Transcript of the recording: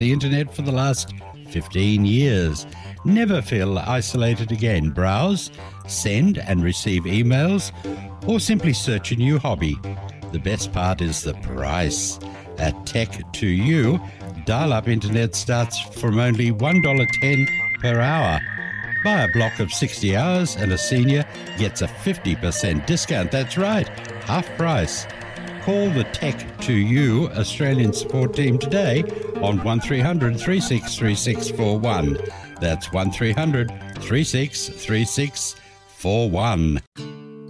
the internet for the last 15 years. Never feel isolated again. Browse, send and receive emails, or simply search a new hobby. The best part is the price. At Tech2U, dial-up internet starts from only $1.10 per hour. Buy a block of 60 hours and a senior gets a 50% discount. That's right, half price. Call the Tech2U Australian support team today on 1300 363641. That's 1300 363641.